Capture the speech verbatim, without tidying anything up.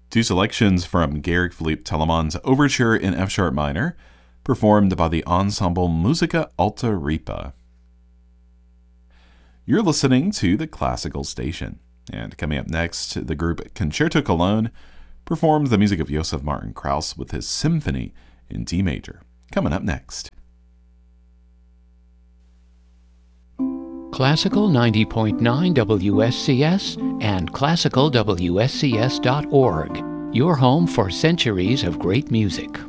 Two selections from Georg Philipp Telemann's Overture in F-sharp minor, performed by the ensemble Musica Alta Ripa. You're listening to the Classical Station, and coming up next, the group Concerto Cologne performs the music of Joseph Martin Krauss with his Symphony in D major. Coming up next. Classical ninety point nine W S C S and classical W S C S dot org, your home for centuries of great music.